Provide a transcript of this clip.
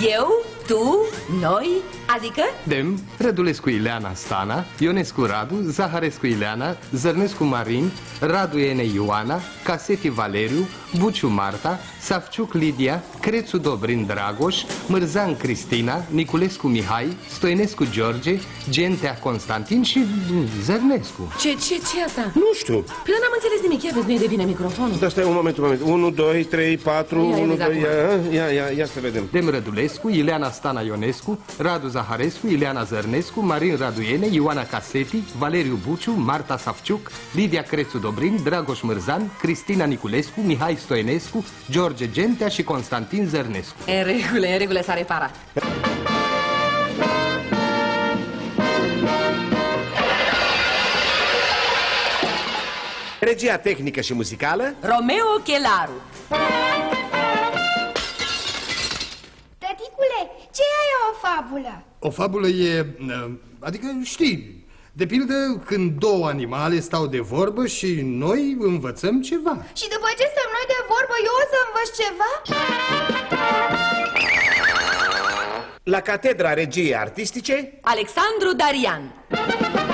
Eu, tu, noi, adică? Dem, Rădulescu Ileana Stana, Ionescu Radu, Zaharescu Ileana, Zărnescu Marin, Radu Ene Ioana, Caseti Valeriu, Buciu Marta, Savciuc Lidia, Crețu Dobrin Dragoș, Mârzan Cristina, Niculescu Mihai, Stoinescu George, Gentea Constantin și Zărnescu. Ce asta? Nu știu. Păi n-am înțeles nimic, ia vezi, nu e de bine microfonul. Da, stai un moment. 1, 2, 3, 4, 1, 2, ia să vedem. Dem Rădulescu, Ileana Stana Ionescu, Radu Zaharescu, Ileana Zărnescu, Marin Raduiene, Ioana Caseti, Valeriu Buciu, Marta Savciuc, Lidia Crețu Dobrin, Dragoș Mârzan, Cristina Niculescu, Mihai Stoinescu, George Gentea și Constantin Zărnescu. În regulă, s-a reparat. Regia tehnică și muzicală Romeo Chelaru. Tăticule, ce e o fabulă? O fabulă e... adică știi, de pildă când două animale stau de vorbă și noi învățăm ceva. Și după ce stăm noi de vorbă, eu o să învăț ceva? la Catedra Regiei Artistice Alexandru Darian.